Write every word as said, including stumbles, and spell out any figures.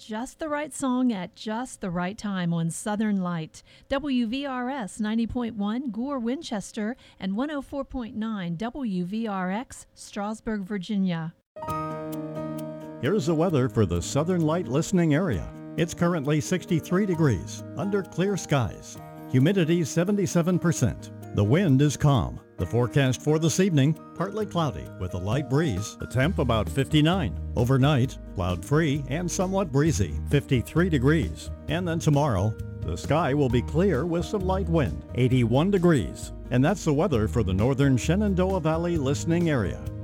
just the right song at just the right time on Southern Light. W V R S ninety point one Gore, Winchester, and one oh four point nine W V R X, Strasburg, Virginia. Here's the weather for the Southern Light listening area. It's currently sixty-three degrees under clear skies. Humidity seventy-seven percent. The wind is calm. The forecast for this evening, partly cloudy with a light breeze. The temp about fifty-nine. Overnight, cloud-free and somewhat breezy, fifty-three degrees. And then tomorrow, the sky will be clear with some light wind, eighty-one degrees. And that's the weather for the northern Shenandoah Valley listening area.